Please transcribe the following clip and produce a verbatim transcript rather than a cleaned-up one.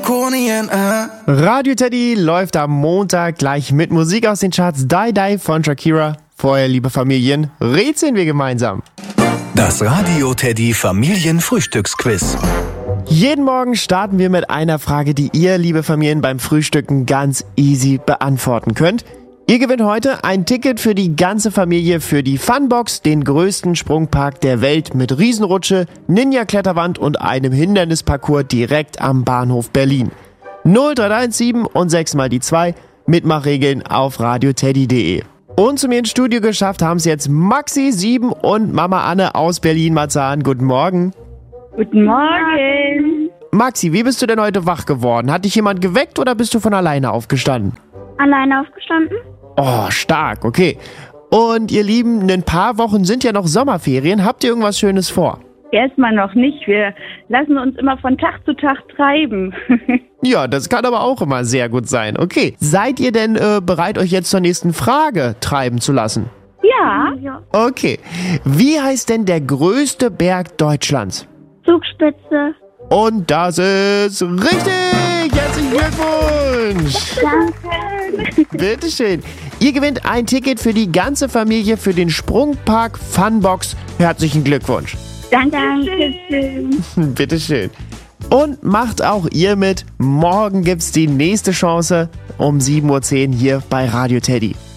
Markonien, äh. Radio Teddy läuft am Montag gleich mit Musik aus den Charts. Die Die von Shakira. Vorher, liebe Familien, rätseln wir gemeinsam. Das Radio Teddy Familienfrühstücksquiz. Jeden Morgen starten wir mit einer Frage, die ihr, liebe Familien, beim Frühstücken ganz easy beantworten könnt. Ihr gewinnt heute ein Ticket für die ganze Familie für die Funbox, den größten Sprungpark der Welt mit Riesenrutsche, Ninja-Kletterwand und einem Hindernisparcours direkt am Bahnhof Berlin. null drei eins sieben und sechs mal die zwei, Mitmachregeln auf radioteddy punkt de. Und zu mir ins Studio geschafft haben es jetzt Maxi sieben und Mama Anne aus Berlin-Marzahn. Guten Morgen. Guten Morgen. Maxi, wie bist du denn heute wach geworden? Hat dich jemand geweckt oder bist du von alleine aufgestanden? Alleine aufgestanden? Oh, stark, okay. Und ihr Lieben, in ein paar Wochen sind ja noch Sommerferien. Habt ihr irgendwas Schönes vor? Erstmal noch nicht. Wir lassen uns immer von Tag zu Tag treiben. Ja, das kann aber auch immer sehr gut sein. Okay, seid ihr denn äh, bereit, euch jetzt zur nächsten Frage treiben zu lassen? Ja. Okay, wie heißt denn der größte Berg Deutschlands? Zugspitze. Und das ist richtig! Herzlichen Glückwunsch! Danke. Bitteschön. Ihr gewinnt ein Ticket für die ganze Familie für den Sprungpark Funbox. Herzlichen Glückwunsch. Danke. Dankeschön. Bitteschön. Und macht auch ihr mit. Morgen gibt's die nächste Chance um sieben Uhr zehn hier bei Radio Teddy.